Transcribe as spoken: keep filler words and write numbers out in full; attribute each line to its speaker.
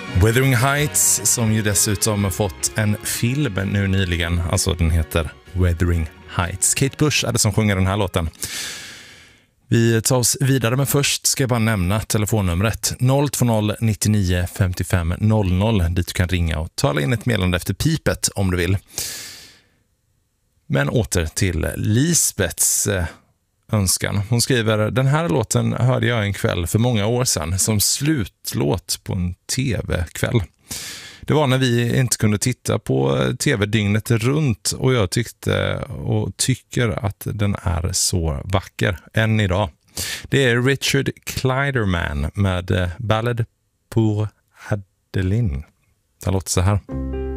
Speaker 1: Wuthering Heights, som ju dessutom har fått en film nu nyligen. Alltså den heter Wuthering Heights. Kate Bush är det som sjunger den här låten. Vi tar oss vidare, men först ska jag bara nämna telefonnumret noll två noll nittionio femtiofem noll noll dit du kan ringa och tala in ett meddelande efter pipet om du vill. Men åter till Lisbeths eh, önskan. Hon skriver: den här låten hörde jag en kväll för många år sedan som slutlåt på en tv-kväll. Det var när vi inte kunde titta på tv dygnet runt och jag tyckte och tycker att den är så vacker än idag. Det är Richard Clyderman med Ballad pour Adeline. Det låter så här.